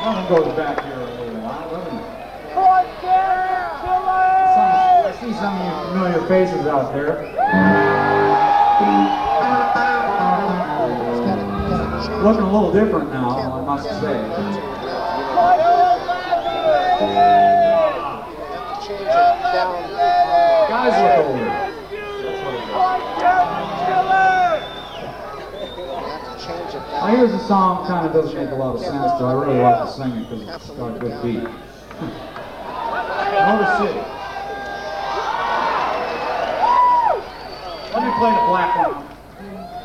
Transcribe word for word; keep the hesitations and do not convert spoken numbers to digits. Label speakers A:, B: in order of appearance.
A: Something goes back here a little while, doesn't it? Some, I see some of you familiar faces out there. Looking a little different now, I must say. Guys look older. Now here's a song kind of doesn't make a lot of sense, but I really like to sing it because it's got a good beat. Motor City. Let me play the black one.